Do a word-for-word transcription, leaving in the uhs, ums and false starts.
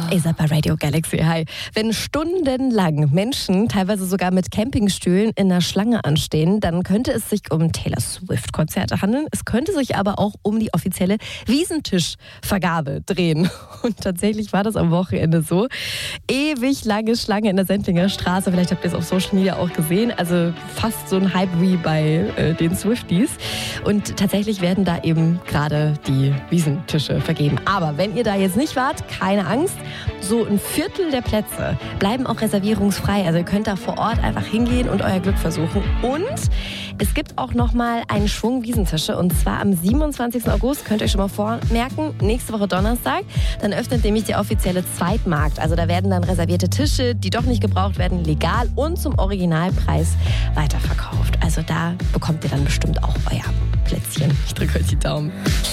Ihr seid bei Radio Galaxy. Hi. Wenn stundenlang Menschen, teilweise sogar mit Campingstühlen, in der Schlange anstehen, dann könnte es sich um Taylor Swift-Konzerte handeln. Es könnte sich aber auch um die offizielle Wiesentischvergabe drehen. Und tatsächlich war das am Wochenende so. Ewig lange Schlange in der Sendlinger Straße. Vielleicht habt ihr es auf Social Media auch gesehen. Also fast so ein Hype wie bei äh, den Swifties. Und tatsächlich werden da eben gerade die Wiesentische vergeben. Aber wenn ihr da jetzt nicht wart, keine Angst. So ein Viertel der Plätze bleiben auch reservierungsfrei. Also ihr könnt da vor Ort einfach hingehen und euer Glück versuchen. Und es gibt auch nochmal einen Schwung Wiesentische. Und zwar am siebenundzwanzigsten August, könnt ihr euch schon mal vormerken, nächste Woche Donnerstag. Dann öffnet nämlich der offizielle Zweitmarkt. Also da werden dann reservierte Tische, die doch nicht gebraucht werden, legal und zum Originalpreis weiterverkauft. Also da bekommt ihr dann bestimmt auch euer Plätzchen. Ich drücke euch die Daumen.